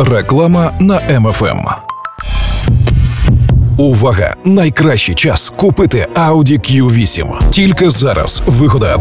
Реклама на МФМ. Увага! Найкращий час купити Audi Q8. Тільки зараз вигода